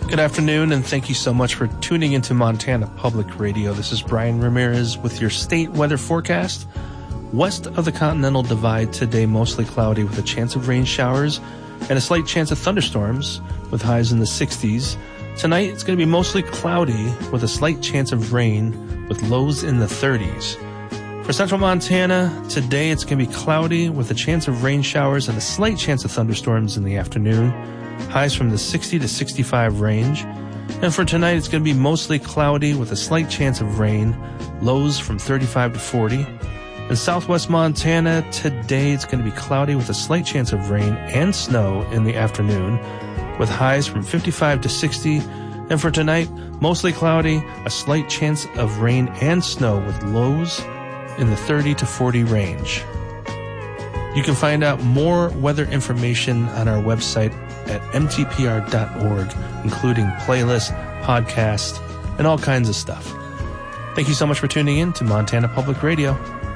Good afternoon, and thank you so much for tuning into Montana Public Radio. This is Brian Ramirez with your state weather forecast. West of the Continental Divide today, mostly cloudy with a chance of rain showers and a slight chance of thunderstorms with highs in the 60s. Tonight, it's going to be mostly cloudy with a slight chance of rain with lows in the 30s. For central Montana, today it's going to be cloudy with a chance of rain showers and a slight chance of thunderstorms in the afternoon. Highs from the 60 to 65 range. And for tonight, it's going to be mostly cloudy with a slight chance of rain. Lows from 35 to 40. In southwest Montana, today it's going to be cloudy with a slight chance of rain and snow in the afternoon, with highs from 55 to 60. And for tonight, mostly cloudy, a slight chance of rain and snow with lows in the 30 to 40 range. You can find out more weather information on our website at mtpr.org, including playlists, podcasts, and all kinds of stuff. Thank you so much for tuning in to Montana Public Radio.